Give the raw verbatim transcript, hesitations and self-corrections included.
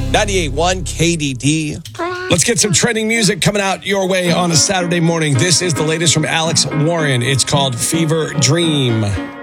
ninety-eight point one K D D. Let's get some trending music coming out your way on a Saturday morning. This is the latest from Alex Warren. It's called Fever Dream.